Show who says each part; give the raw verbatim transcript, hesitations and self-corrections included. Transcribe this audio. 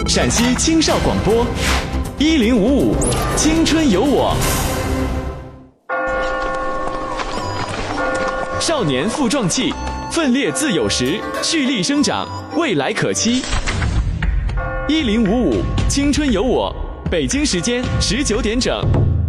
Speaker 1: 陕西青少广播，一零五五，青春有我。少年负壮气，奋烈自有时，蓄力生长，未来可期。一零五五，青春有我。北京时间十九点整。